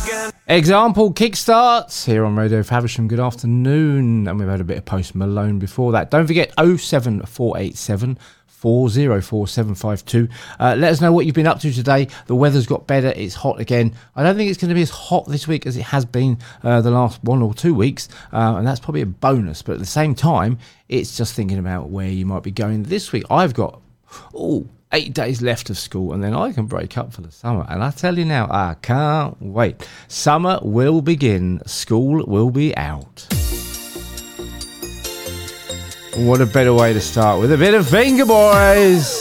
Example kickstarts here on Radio Faversham. Good afternoon. And we've had a bit of Post Malone before that. Don't forget 07487 4044752. Let us know what you've been up to today. The weather's got better. It's hot again. I don't think it's going to be as hot this week as it has been the last 1 or 2 weeks. And that's probably a bonus. But at the same time, it's just thinking about where you might be going this week. I've got 8 days left of school, and then I can break up for the summer. And I tell you now, I can't wait. Summer will begin. School will be out. What a better way to start with a bit of Finger Boys.